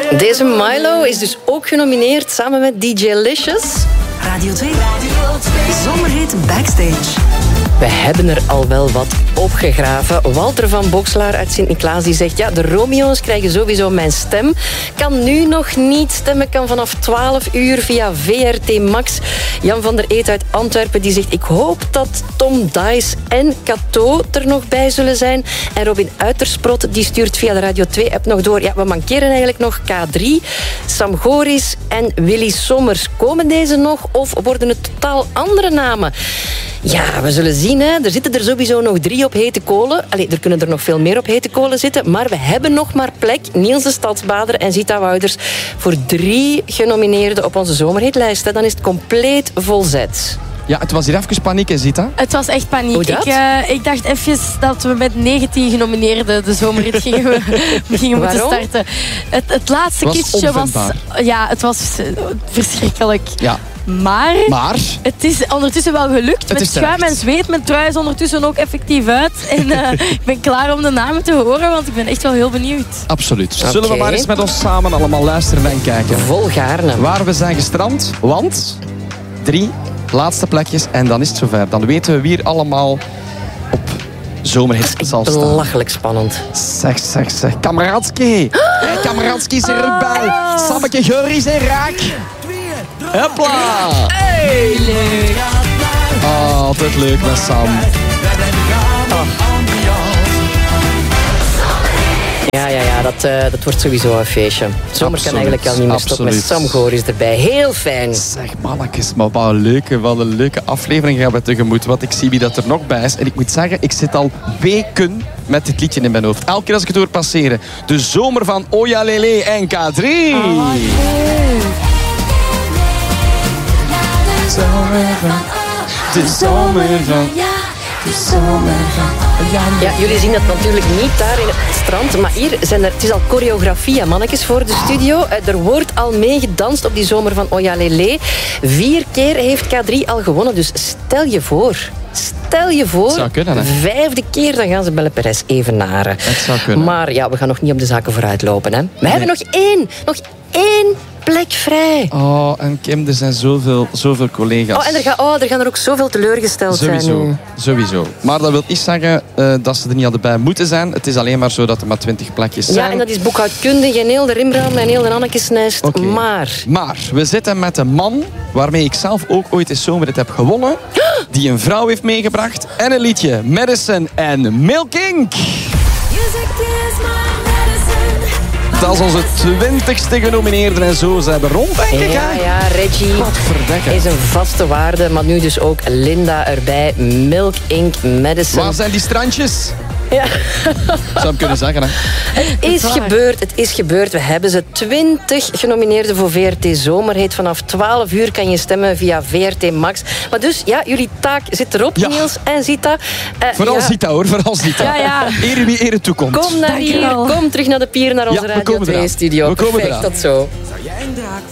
Deze Milo is dus ook genomineerd samen met DJ Licious. Radio 2. Zomerhit Backstage. We hebben er al wel wat opgegraven. Walter van Boxelaar uit Sint-Niklaas die zegt... ja, de Romeo's krijgen sowieso mijn stem. Kan nu nog niet stemmen. Kan vanaf 12 uur via VRT Max. Jan van der Eet uit Antwerpen die zegt... ik hoop dat Tom Dice en Cato er nog bij zullen zijn. En Robin Uitersprot die stuurt via de Radio 2-app nog door... ja, we mankeren eigenlijk nog K3, Sam Goris en Willy Sommers. Komen deze nog of worden het totaal andere namen? Ja, we zullen zien. Hè. Er zitten er sowieso nog 3 op hete kolen. Allee, er kunnen er nog veel meer op hete kolen zitten. Maar we hebben nog maar plek. Niels de Stadsbader en Zita Wouders voor 3 genomineerden op onze zomerhitlijst. Hè. Dan is het compleet volzet. Ja, het was hier even paniek, hè, Zita? Het was echt paniek. Hoe dat? Ik dacht even dat we met 19 genomineerden de zomerrit gingen moeten starten. Het laatste kistje was... Ja, het was verschrikkelijk. Ja. Maar het is ondertussen wel gelukt. Met schuim en zweet. Mijn trui is ondertussen ook effectief uit. En ik ben klaar om de namen te horen, want ik ben echt wel heel benieuwd. Absoluut. Zullen we maar eens met ons samen allemaal luisteren en kijken? Volgaarne. Waar we zijn gestrand, want 3 laatste plekjes en dan is het zover. Dan weten we wie er allemaal op zomerhit zal staan. Belachelijk spannend. Zeg. Kameradski. Kameradski is erbij. Sammeke Geur is er raak. Hopla. Hey, leuk. Altijd leuk met Sam. Ja, dat wordt sowieso een feestje. Zomer kan eigenlijk al niet meer stoppen met Sam Goris erbij. Heel fijn. Zeg mannetjes, maar wat een leuke aflevering gaan we tegemoet. Want ik zie wie dat er nog bij is. En ik moet zeggen, ik zit al weken met dit liedje in mijn hoofd. Elke keer als ik het hoor passeren. De zomer van Oya Lele en K3. De zomer van... Ja, jullie zien dat natuurlijk niet daar in het strand, maar hier het is al choreografie, mannetjes, voor de studio. Er wordt al mee gedanst op die zomer van Oya Lele. 4 keer heeft K3 al gewonnen, dus stel je voor, zou kunnen, hè? 5e keer, dan gaan ze Belle Perez evenaren. Het zou kunnen. Maar ja, we gaan nog niet op de zaken vooruit lopen. Hè. We hebben nog één plek vrij. Oh, en Kim, er zijn zoveel collega's. Oh, en er gaan er ook zoveel teleurgesteld zijn nu. Sowieso. Maar dat wil niet zeggen dat ze er niet hadden bij moeten zijn. Het is alleen maar zo dat er maar 20 plekjes zijn. Ja, en dat is boekhoudkundig en heel de Rembrandt en heel de Annekesnest. Okay. Maar we zitten met een man waarmee ik zelf ook ooit eens zomerhit heb gewonnen. Die een vrouw heeft meegebracht. En een liedje. Madison en Milk Inc. Dat is onze 20ste genomineerde en zo zijn we rond, denk ik. Ja, Reggie is een vaste waarde. Maar nu dus ook Linda erbij. Milk Inc. Madison. Waar zijn die strandjes? Ja. Zou hem kunnen zeggen, hè? Het is gebeurd. We hebben ze 20 genomineerden voor VRT Zomerhit. Vanaf 12 uur kan je stemmen via VRT Max. Maar dus, ja, jullie taak zit erop, Niels en Zita. Vooral Zita, hoor. Vooral Zita. Ja. Ere wie ere toekomt. Kom naar hier. Kom terug naar de pier, naar onze Radio 2-studio. Perfect, tot zo.